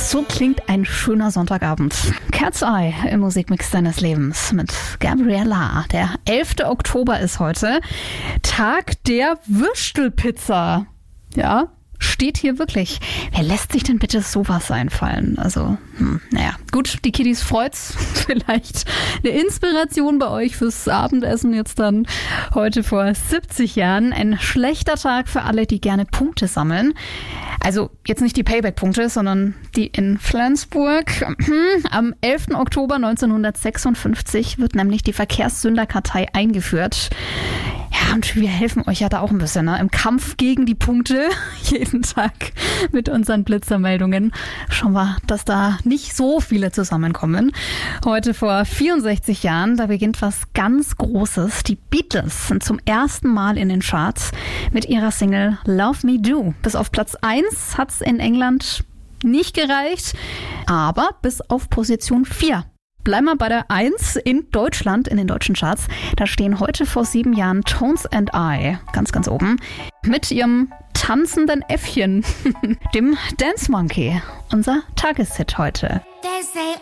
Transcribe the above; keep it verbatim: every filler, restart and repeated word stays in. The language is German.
So klingt ein schöner Sonntagabend. Cat's Eye im Musikmix deines Lebens mit Gabriella. Der elfter Oktober ist heute. Tag der Würstelpizza. Ja, steht hier wirklich. Wer lässt sich denn bitte sowas einfallen? Also, hm, naja, gut, die Kiddies freut's. Vielleicht eine Inspiration bei euch fürs Abendessen jetzt dann heute vor siebzig Jahren. Ein schlechter Tag für alle, die gerne Punkte sammeln. Also jetzt nicht die Payback-Punkte, sondern die in Flensburg. Am elften Oktober neunzehnhundertsechsundfünfzig wird nämlich die Verkehrssünderkartei eingeführt. Ja, und wir helfen euch ja da auch ein bisschen, ne? Im Kampf gegen die Punkte. Jeden Tag mit unseren Blitzermeldungen. Schauen wir, dass da nicht so viele zusammenkommen. Heute vor vierundsechzig Jahren, da beginnt was ganz Großes. Die Beatles sind zum ersten Mal in den Charts mit ihrer Single Love Me Do. Bis auf Platz eins hat's in England nicht gereicht, aber bis auf Position vier. Bleiben wir bei der eins in Deutschland, in den deutschen Charts. Da stehen heute vor sieben Jahren Tones and I ganz, ganz oben mit ihrem tanzenden Äffchen, dem Dance Monkey. Unser Tageshit heute.